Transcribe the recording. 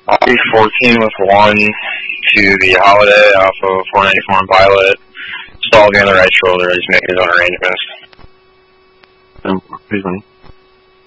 I'll be 14 with 1 to the Holiday off of 494 and Pilot. Stall on the right shoulder. He's making his own arrangements. Please, money.